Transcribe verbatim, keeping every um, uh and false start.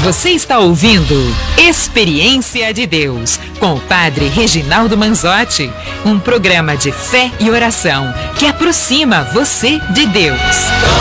Você está ouvindo Experiência de Deus, com o Padre Reginaldo Manzotti, um programa de fé e oração que aproxima você de Deus.